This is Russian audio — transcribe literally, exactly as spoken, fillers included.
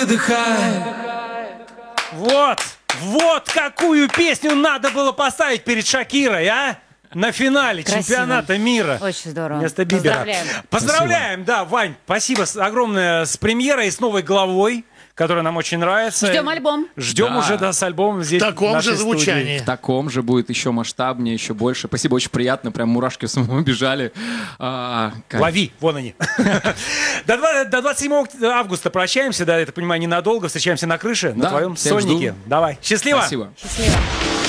выдыхай. Вот, вот какую песню надо было поставить перед Шакирой, а? На финале Красиво. чемпионата мира. Очень здорово. Вместо Бибера. Поздравляем. Поздравляем, да, Вань, спасибо с- огромное с премьерой и с новой главой, которая нам очень нравится. Ждем альбом. Ждем Да. уже, да, с альбомом здесь. В таком в нашей же звучании. студии. В таком же будет еще масштабнее, еще больше. Спасибо, очень приятно. Прям мурашки самому бежали. А, кайф. Лови, вон они. До два- до двадцать седьмого августа прощаемся, да, я так понимаю, ненадолго. Встречаемся на крыше, на Да, твоем всех сольнике. жду. Давай, счастливо. Спасибо. Счастливо.